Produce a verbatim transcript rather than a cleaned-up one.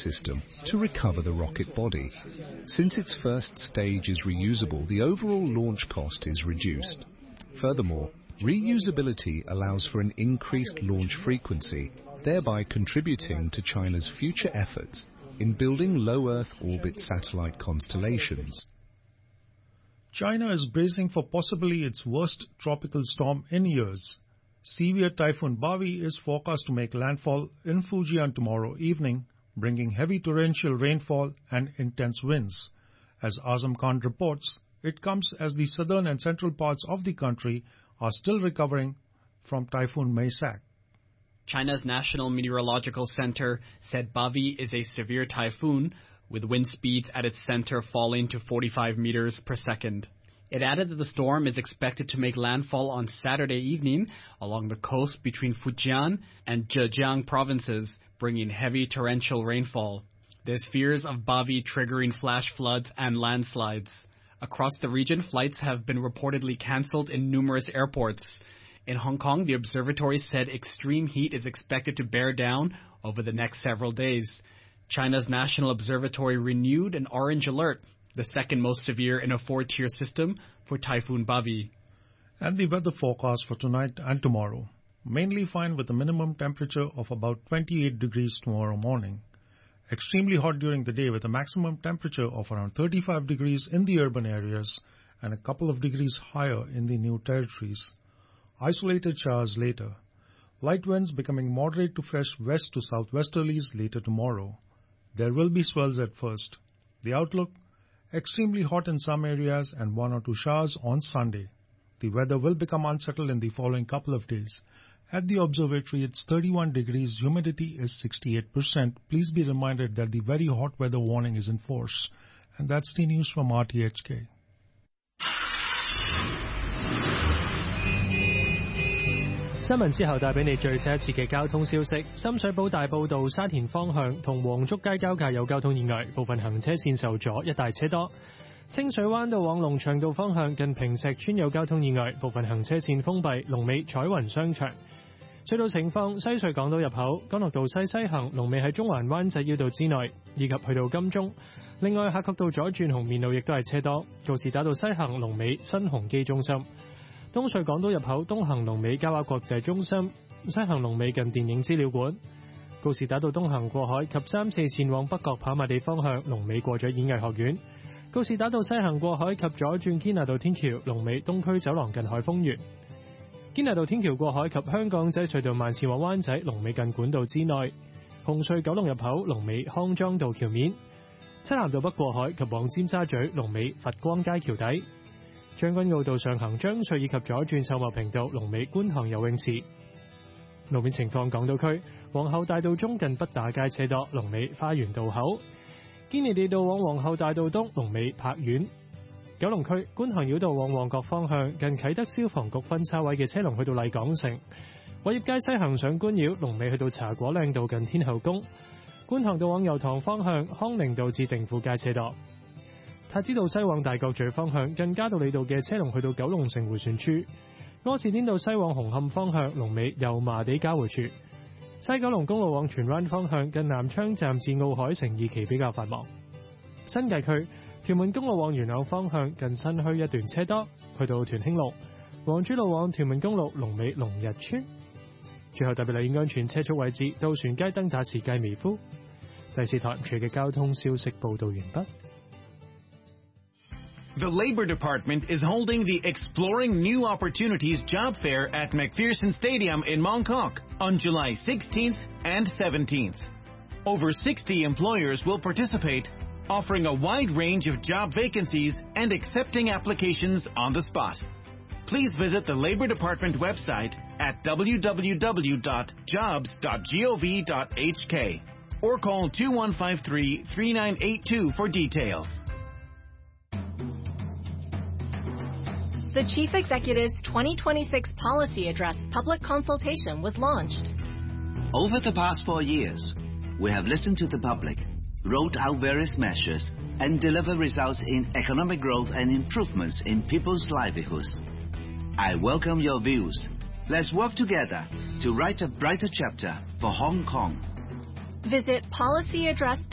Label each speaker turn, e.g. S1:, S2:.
S1: system to recover the rocket body. Since its first stage is reusable, the overall launch cost is reduced. Furthermore, reusability allows for an increased launch frequency, thereby contributing to China's future efforts in building low Earth orbit satellite constellations.
S2: China is bracing for possibly its worst tropical storm in years. Severe Typhoon Bavi is forecast to make landfall in Fujian tomorrow evening, bringing heavy torrential rainfall and intense winds. As Azam Khan reports, it comes as the southern and central parts of the country are still recovering from Typhoon Maisak.
S3: China's National Meteorological Center said Bavi is a severe typhoon, with wind speeds at its center falling to forty-five meters per second. It added that the storm is expected to make landfall on Saturday evening along the coast between Fujian and Zhejiang provinces, bringing heavy torrential rainfall. There's fears of Bavi triggering flash floods and landslides. Across the region, flights have been reportedly cancelled in numerous airports. In Hong Kong, the observatory said extreme heat is expected to bear down over the next several days. China's National Observatory renewed an orange alert, the second most severe in a four-tier system for Typhoon Bavi.
S2: And the weather forecast for tonight and tomorrow. Mainly fine with a minimum temperature of about twenty-eight degrees tomorrow morning. Extremely hot during the day with a maximum temperature of around thirty-five degrees in the urban areas and a couple of degrees higher in the new territories. Isolated showers later. Light winds becoming moderate to fresh west to southwesterlies later tomorrow. There will be swells at first. The outlook, extremely hot in some areas and one or two showers on Sunday. The weather will become unsettled in the following couple of days. At the observatory, it's thirty-one degrees, humidity is sixty-eight percent. Please be reminded that the very hot weather warning is in force. And that's the news from R T H K.
S4: 新聞之後帶俾你最新一次嘅交通消息。深水埗大埔道沙田方向同黃竹街交界有交通意外，部分行車線受阻，一帶車多。清水灣道往龍翔道方向近坪石村有交通意外，部分行車線封閉，龍尾彩雲商場。隧道情況：西隧港島入口、干諾道西西行龍尾喺中環灣仔繞道之內，以及去到金鐘。另外，夏慤道左轉紅棉路亦都係車多，告士打道西行龍尾新鴻基中心。東隧港島入口東行龍尾嘉華國際中心，西行龍尾近電影資料館。告士打道東行過海及三四前往北角跑馬地方向龍尾過咗演藝學院。告士打道西行過海及左轉堅拿道天橋龍尾東區走廊近海豐園。堅拿道天橋過海及香港仔隧道慢線往灣仔龍尾近管道之內。紅隧九龍入口龍尾康莊道橋面。漆咸道北過海及往尖沙咀龍尾佛光街橋底。將軍澳道上行將隧以及左轉秀茂坪道龍尾觀塘游泳池。路面情況：港島區皇后大道中近畢打街車多，龍尾花園道口；堅尼地道往皇后大道東龍尾柏苑。九龍區觀塘繞道往旺角方向近啟德消防局分叉位嘅車龍去到麗港城。偉業街西行上官繞龍尾去到茶果嶺道近天后宮。觀塘道往油塘方向康寧道至定富街車多。太子道西往大角咀方向近嘉道理道嘅車龍去到九龍城迴旋處。柯士甸道西往紅磡方向龍尾油麻地交匯處。西九龍公路往荃灣方向近南昌站至奧海城二期比較繁忙。新界區屯門公路往元朗方向近新墟一段車多，去到屯興路。黃珠路往屯門公路龍尾龍日村。最後特別留意安全車速位置，渡船街登打士街微夫。第四台處嘅交通消息報導完畢。
S5: The Labor Department is holding the Exploring New Opportunities Job Fair at McPherson Stadium in Mongkok on July sixteenth and seventeenth. Over sixty employers will participate, offering a wide range of job vacancies and accepting applications on the spot. Please visit the Labor Department website at w w w dot jobs dot gov dot h k or call two one five three, three nine eight two for details.
S6: The Chief Executive's twenty twenty-six Policy Address public consultation was launched.
S7: Over the past four years, we have listened to the public, rolled out various measures, and delivered results in economic growth and improvements in people's livelihoods. I welcome your views. Let's work together to write a brighter chapter for Hong Kong.
S6: Visit policy address